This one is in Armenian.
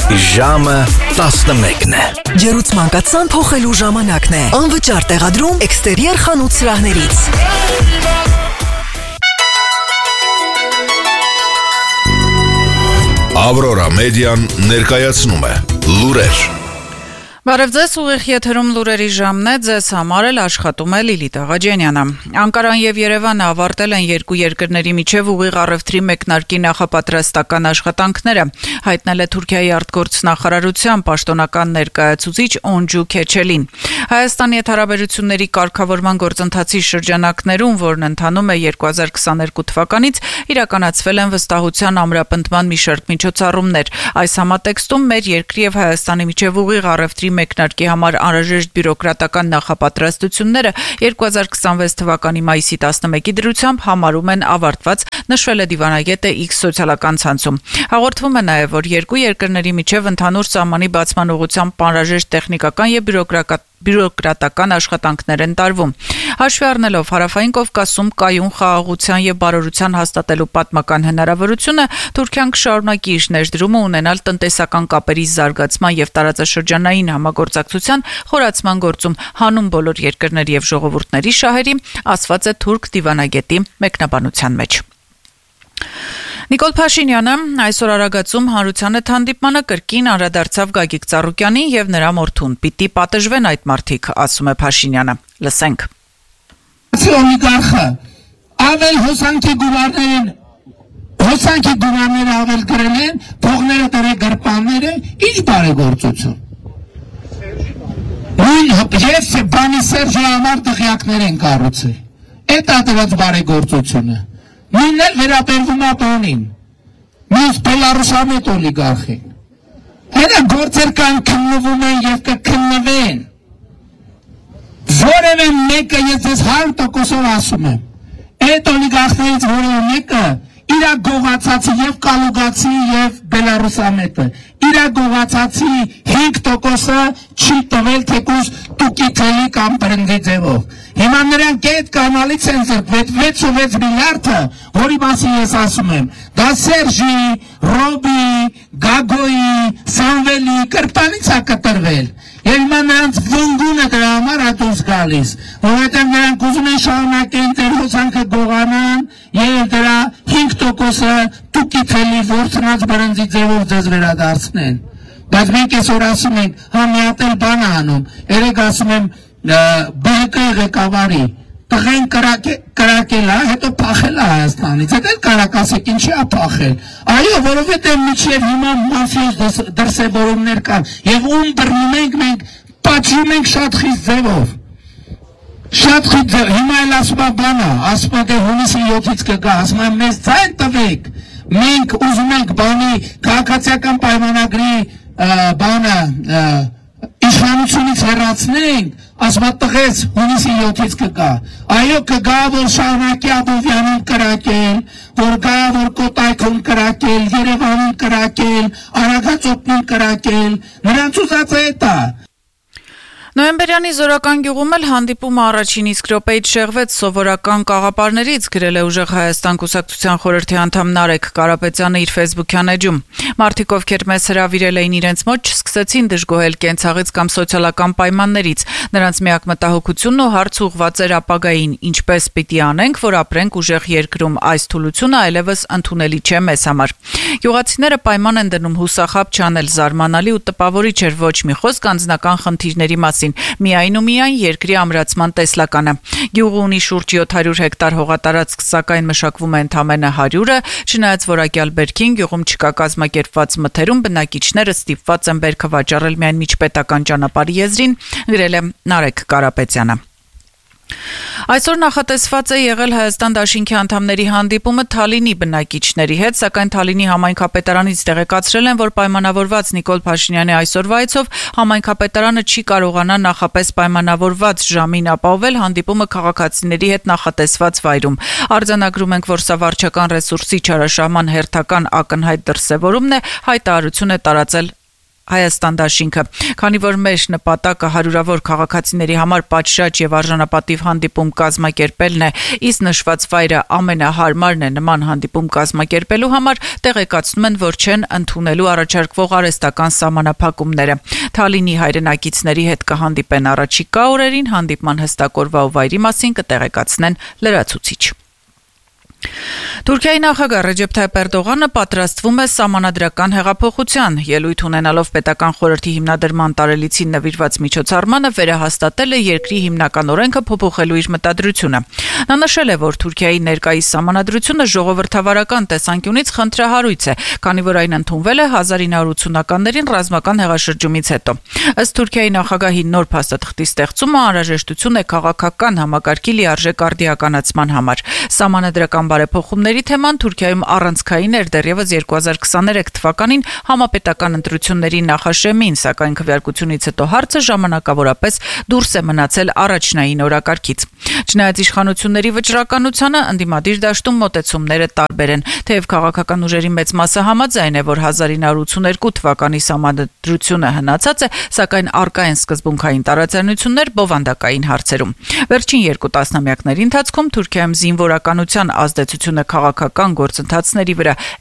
Ժամը 11 է։ Ջերուցման կացան փոխելու ժամանակն է։ Անվճար տեղադրում էքստերիեր խանութ սրահներից։ Ավրորա մեդիան ներկայացնում է լուրեր։ Բարև ձեզ, ուղիղ եթերում լուրերի ժամն է, ձեզ համար էլ աշխատում է Լիլիթ Աղաջանյանը։ Անկարան եւ Երևանը ավարտել են երկու երկրների միջև ուղիղ առևտրի մեկնարկի նախապատրաստական աշխատանքները, հայտնել է Թուրքիայի արտգործնախարարության պաշտոնական ներկայացուցիչ Օնջու Քեչելին։ Հայաստանի հետ հարաբերությունների կարգավորման գործընթացի շրջանակներում, որն ընթանում է 2022 թվականից, իրականացվել են վստահության ամրապնդման մի շարք միջոցառումներ։ Այս համատեքստում մեր երկրի եւ Հայաստանի միջև ուղիղ առևտրի մեկնարկի համար անհրաժեշտ բյուրոկրատական նախապատրաստությունները 2026 թվականի մայիսի 11-ի դրությամբ համարում են ավարտված, նշվել է դիվանագետը X սոցիալական ցանցում։ Հաղորդվում է նաև, որ երկու երկրների միջև ընդհանուր սահմանի բացման ուղղությամբ անհրաժեշտ տեխնիկական եւ բյուրոկրատական աշխատանքներ են տարվում։ Հաշվի առնելով Հարավային Կովկասում կայուն խաղաղության եւ բարօրության հաստատելու պատմական հնարավորությունը, Թուրքիան կշարունակի իր ներդրումը ունենալ տնտեսական կապերի զարգացման եւ տարածաշրջանային համագործակցության խորացման գործում հանուն բոլոր երկրների եւ ժողովուրդների շահերի, ասված է թուրք դիվանագետի մեկնաբանության մեջ։ Նիկոլ Փաշինյանը այսօր Արագածում հանրության հետ հանդիպմանը կրկին անդրադարձավ Գագիկ Ծառուկյանին եւ նրա մորթուն։ Պիտի պատժվեն այդ մարդիկ, ասում է Փաշինյանը։ Լսենք։ Օլիգարխը ավել հոսանքի գումարները ավել գրել են, փողները դրել գրպանները, ինչ բարեգործություն։ Ես բանի Սերժի համար դղյակներ են կառուցել։ Այդ է դրանց բարեգործությունը։ Նույնն էլ վերաբերվում է բանին։ Մյուս Բելարուսամետ օլիգարխին։ Հետո գործեր կան քննվում են եւ կքննվեն։ Որևէ մեկը ես 100% ասում եմ։ Այդ օլիգարխներից որևէ մեկը իրա գողացածի եւ կալուգացի եւ Բելարուսամետը իրա գողացածի 5%-ը չի տվել թեկուզ տուկի թելի կամ բրնդի ձևով։ Հիմա նրանք այդ կանալից են զրկվել 6 միլիարդը, որի մասին ես ասում եմ, դա Սերժի, Ռոբի, Գագոյի, Սամվելի կրպանից է կտրվել։ Եվ հիմա նրանց վնգունը դրա համար է դուրս գալիս, որովհետև նրանք ուզում են շարունակեն դեր հոսանքը գողանան եւ դրա 5%-ը տուկի թելի որցնած բրնձի ձևով ձեզ վերադարձնեն։ Բայց մենք այսօր ասում ենք, հա մի հատ էլ բան է անում, երեք ասում եմ ԲՀԿ ղեկավարի տղեն կրակել է, հետո փախել է Հայաստանից, հետո կարակ ասեք ինչի է փախել։ Այո, որովհետև միջև հիմա մաֆիոզ դրսևորումներ կան եւ ում բռնում ենք մենք, պատժում ենք շատ խիստ ձևով։ Շատ խիստ ձև, հիմա էլ ասում է բանը, ասում է դե հունիսի 7-ից կգա, ասում է մեզ ձայն տվեք, մենք ուզում ենք բանի քաղաքացիական պայմանագրի բանը իշխանությունից հեռացնենք, ասում է տղես հունիսի 7-ից կգա, այո կգա, որ շարունակի Աբովյանին կրակել, որ գա, որ Կոտայքում կրակել, Երևանում կրակել, Արագածոտնին կրակել, նրանց ուզածը էտ է։ Նոյեմբերյանի Զորական գյուղում էլ հանդիպումը առաջին իսկ րոպեից շեղվեց սովորական կաղապարներից, գրել է Ուժեղ Հայաստան կուսակցության խորհրդի անդամ Նարեկ Կարապետյանը իր Facebook-յան էջում։ Մարդիկ, ովքեր մեզ հրավիրել էին իրենց մոտ, չսկսեցին դժգոհել կենցաղից կամ սոցիալական պայմաններից։ Նրանց միակ մտահոգությունն ու հարցը ուղղված էր ապագային, ինչպես պիտի անենք, որ ապրենք ուժեղ երկրում, այս թուլությունը այլևս ընդունելի չէ մեզ համար։ Գյուղացիները պայման են դնում հուսախաբ չանել, զարմանալի ու տպավորիչ էր ոչ մի խոսք անձնական խնդիրների մասին, միայն ու միայն երկրի ամրացման տեսլականը։ Գյուղը ունի շուրջ 700 հեկտար հողատարածք, սակայն մշակվում է ընդամենը 100-ը, չնայած որակյալ բերքին գյուղում չկա կազմակերպված մթերում, բնակիչները ստիպված են բերքը վաճառել միայն միջպետական ճանապարհի եզրին, գրել է Նարեկ Կարապետյանը։ Այսօր նախատեսված է եղել Հայաստան դաշինքի անդամների հանդիպումը Թալինի բնակիչների հետ, սակայն Թալինի համայնքապետարանից տեղեկացրել են, որ պայմանավորված Նիկոլ Փաշինյանի այսօրվա այցով համայնքապետարանը չի կարողանա նախապես պայմանավորված ժամին ապահովել հանդիպումը քաղաքացիների հետ նախատեսված վայրում։ Արձանագրում ենք, որ սա վարչական ռեսուրսի չարաշահման հերթական ակնհայտ դրսևորումն է, հայտարարություն է տարածել Հայաստան դաշինքը, քանի որ մեր նպատակը հարյուրավոր քաղաքացիների համար պատշաճ եւ արժանապատիվ հանդիպում կազմակերպելն է, իսկ նշված վայրը ամենահարմարն է նման հանդիպում կազմակերպելու համար, տեղեկացնում են, որ չեն ընդունելու առաջարկվող արհեստական սահմանափակումները։ Թալինի հայրենակիցների հետ կհանդիպեն առաջիկա օրերին, հանդիպման հստակ օրվա ու վայրի մասին կտեղեկացնեն լրացուցիչ։ Թուրքիայի նախագահ Ռեջեփ Թայիփ Էրդողանը պատրաստվում է սահմանադրական հեղափոխության, ելույթ ունենալով պետական խորհրդի հիմնադրման տարելիցին նվիրված միջոցառմանը վերահաստատել է երկրի հիմնական օրենքը փոփոխելու իր մտադրությունը։ Նա նշել է, որ Թուրքիայի ներկայիս սահմանադրությունը ժողովրդավարական տեսանկյունից խնդրահարույց է, քանի որ այն ընդունվել է 1980-ականներին ռազմական հեղաշրջումից հետո։ Ըստ Թուրքիայի նախագահի նոր փաստաթղթի ստեղծումը անհրաժեշտություն է քաղաքական համակարգի լիարժեք արդիականացման համար։ Սահմանադրական բարեփոխումների թեման Թուրքիայում առանցքային էր դեռևս 2023 թվականին համապետական ընտրությունների նախաշեմին, սակայն քվեարկությունից հետո հարցը ժամանակավորապես դուրս է մնացել առաջնային օրակարգից։ Չնայած իշխանությունների վճռականությանը, ընդդիմադիր դաշտում մոտեցումները տարբեր են, թեև քաղաքական ուժերի մեծ մասը համաձայն է, որ 1982 թվականի սահմանադրությունը հնացած է, սակայն առկա են սկզբունքային տարաձայնություններ բովանդակային հարցերում։ Վերջին 2 տասնամյակների ընթացքում Թուրքիայում զինվորականության ազդեցությունը քաղաքական գործընթացների վրա